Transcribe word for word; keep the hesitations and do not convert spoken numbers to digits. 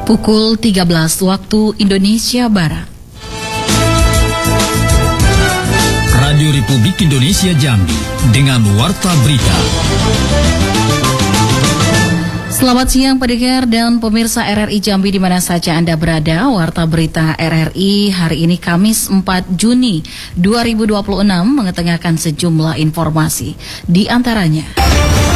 Pukul tiga belas waktu Indonesia Barat. Radio Republik Indonesia Jambi dengan Warta Berita. Selamat siang pendengar dan pemirsa R R I Jambi di mana saja Anda berada. Warta Berita R R I hari ini Kamis empat Juni dua ribu dua puluh enam mengetengahkan sejumlah informasi. Di antaranya